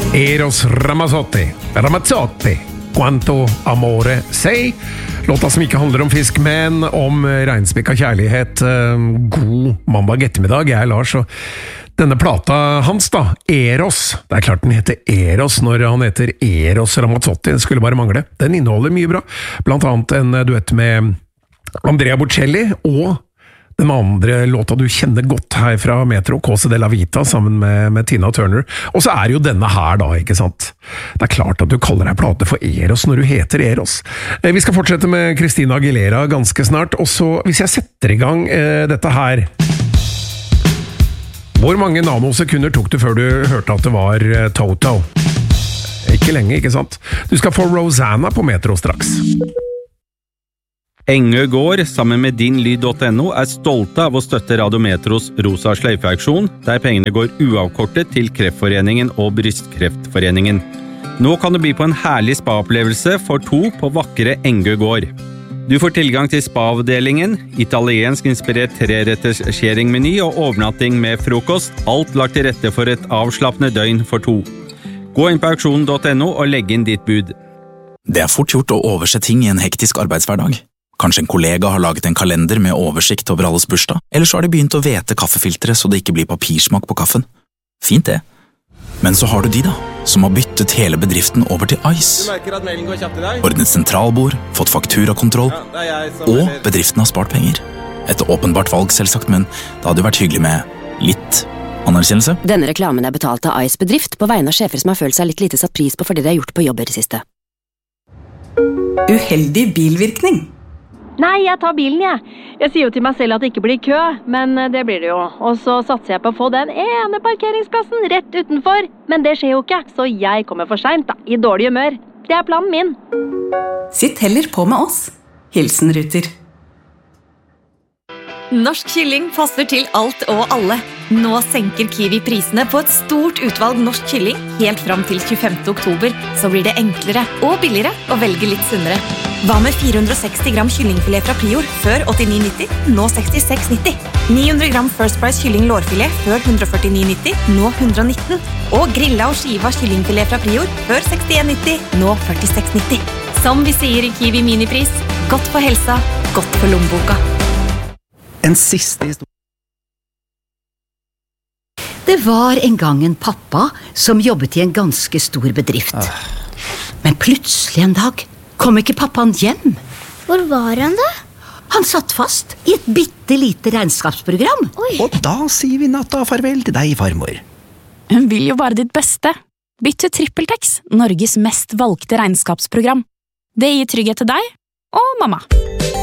Eros Ramazzotti, Quanto Amore Sei. Låta som ikke handler om fisk, men om regnspikka kjærlighet. God mandag ettermiddag, jeg er Lars, og denne plata hans da, Eros, det er klart den heter Eros når han heter Eros Ramazzotti, det skulle bare mangle. Den inneholder mye bra, blant annet en duett med Andrea Bocelli, og den andre låta du kjenner godt her fra Metro, Cosa della Vita, sammen med Tina Turner. Og så er jo denne her da, ikke sant? Det er klart at du kaller deg plate for Eros når du heter Eros. Vi skal fortsette med Christina Aguilera ganske snart, og så hvis jeg setter i gang dette her. Hvor mange nanosekunder tok du før du hørte at det var Toto? Ikke lenge, ikke sant? Du skal få Rosanna på Metro straks. Engø gård, sammen med dinlyd.no, er stolte av å støtte Radiometros Rosa sløyfeaksjon, der pengene går uavkortet til Kreftforeningen og Brystkreftforeningen. Nå kan du bli på en herlig spa-opplevelse for 2 på vakre Engø gård. Du får tilgang til spa-avdelingen, italiensk inspirert 3-retters skjeringmeny og overnatting med frokost, alt lagt til rette for et avslappende døgn for 2. Gå inn på auksjonen.no og legg inn ditt bud. Det er fort gjort å overse ting i en hektisk arbeidshverdag. Kanskje en kollega har laget en kalender med oversikt over alles bursdag, eller så har de begynt å vete kaffefiltre så det ikke blir papirsmak på kaffen. Fint det. Men så har du de da, som har byttet hele bedriften over til Ice. Ordnet sentralbord, fått fakturakontroll, og bedriften har spart penger. Et åpenbart valg selvsagt, men det hadde jo vært hyggelig med litt anerkjennelse. Denne reklamen er betalt av Ice bedrift på vegne av sjefer som har følt seg litt lite satt pris på for det de har gjort på jobber i siste. Uheldig bilvirkning. Nei, jeg tar bilen, jeg. Jeg sier jo til meg selv at det ikke blir kø, men det blir det jo. Og så satser jeg på å få den ene parkeringsplassen rett utenfor. Men det skjer jo ikke, så jeg kommer for sent da, i dårlig humør. Det er planen min. Sitt heller på med oss. Hilsen Ruter. Norsk kylling passer til alt og alle. Nå senker Kiwi prisene på et stort utvalg norsk kylling helt fram til 25. oktober, så blir det enklere og billigere å velge litt sunnere. Hva med 460 gram kyllingfilet fra Prior før 89,90, nå 66,90? 900 gram First Price kylling lårfilet før 149,90, nå 119. Og grilla og skiva kyllingfilet fra Prior før 61,90, nå 46,90. Som vi sier i Kiwi Minipris, godt for helsa, godt for lommeboka. En siste historie. Det var en gang en pappa som jobbet i en ganske stor bedrift. Men plutselig en dag kom ikke pappaen hjem. Hvor var han da? Han satt fast i et bittelite regnskapsprogram. Oi. Og da sier vi natta farvel til deg, farmor. Hun vil jo bare ditt beste. Bytt til TrippelTex, Norges mest valgte regnskapsprogram. Det gir trygghet til deg og mamma.